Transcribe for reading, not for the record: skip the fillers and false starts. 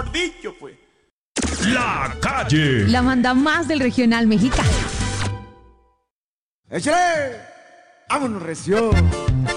mejor dicho, pues. La Calle. La banda más del regional mexicano. ¡Échale! ¡Vámonos, recio!